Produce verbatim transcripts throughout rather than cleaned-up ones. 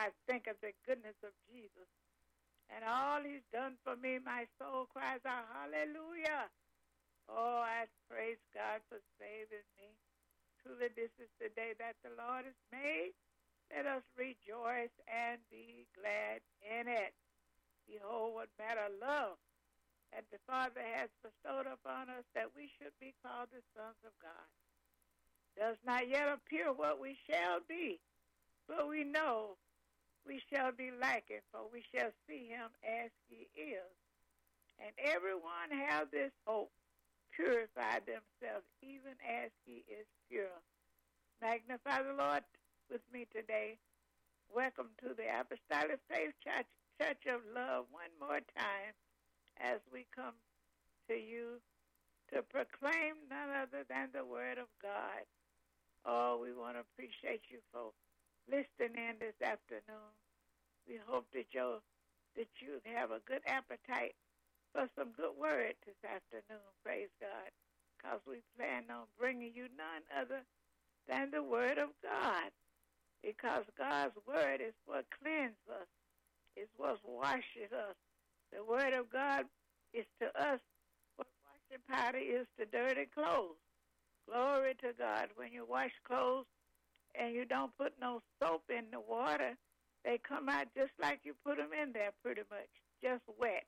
I think of the goodness of Jesus and all he's done for me, my soul cries out, hallelujah. Oh, I praise God for saving me. Truly, this is the day that the Lord has made. Let us rejoice and be glad in it. Behold, what manner of love that the Father has bestowed upon us, that we should be called the sons of God. Does not yet appear what we shall be, but we know we shall be like him, for we shall see him as he is. And everyone have this hope, purify themselves even as he is pure. Magnify the Lord with me today. Welcome to the Apostolic Faith Church, Church of Love one more time as we come to you to proclaim none other than the Word of God. Oh, we want to appreciate you for listening in this afternoon. We hope that you that you have a good appetite for some good word this afternoon, praise God, because we plan on bringing you none other than the Word of God, because God's Word is what cleanses us, is what washes us. The Word of God is to us what washing powder is to dirty clothes. Glory to God. When you wash clothes and you don't put no soap in the water, they come out just like you put them in there pretty much, just wet.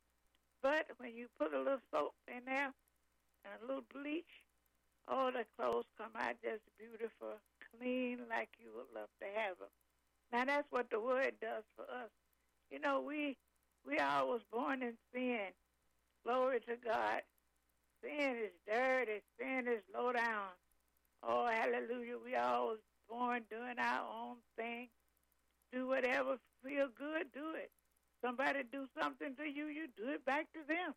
But when you put a little soap in there and a little bleach, all the clothes come out just beautiful, clean, like you would love to have them. Now, that's what the Word does for us. You know, we we all was born in sin. Glory to God. Sin is dirty. Sin is low down. Oh, hallelujah. We all was born doing our own thing. Do whatever feel good, do it. Somebody do something to you, you do it back to them.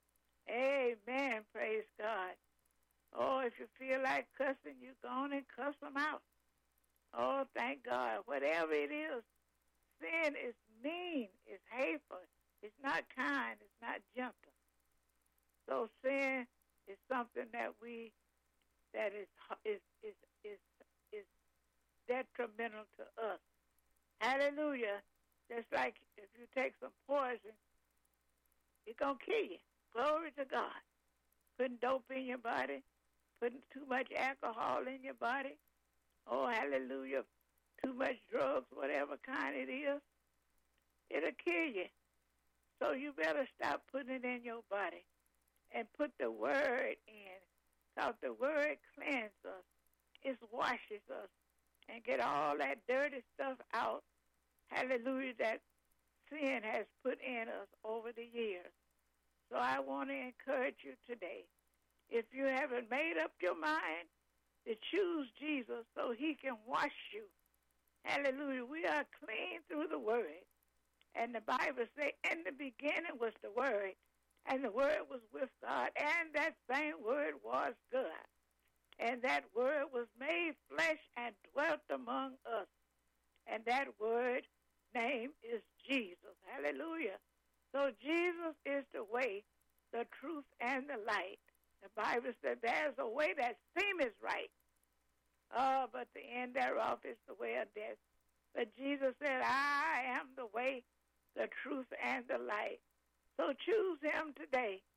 Amen. Praise God. Oh, if you feel like cussing, you go on and cuss them out. Oh, thank God. Whatever it is, sin is mean, it's hateful, it's not kind, it's not gentle. So sin is something that we that is is is is is detrimental to us. Hallelujah. Just like if you take some poison, it's gonna kill you. Glory to God. Putting dope in your body, putting too much alcohol in your body. Oh, hallelujah. Too much drugs, whatever kind it is, it'll kill you. So you better stop putting it in your body and put the Word in, because the Word cleanses us. It washes us and get all that dirty stuff out, hallelujah, that sin has put in us over the years. So I want to encourage you today, if you haven't made up your mind to choose Jesus so he can wash you, hallelujah, we are clean through the Word. And the Bible says, in the beginning was the Word, and the Word was with God, and that same Word was God. And that Word was made flesh and dwelt among us. And that Word name is Jesus. Hallelujah. So Jesus is the way, the truth, and the light. The Bible said there's a way that seemeth right. Oh, but the end thereof is the way of death. But Jesus said, I am the way, the truth, and the light. So choose him today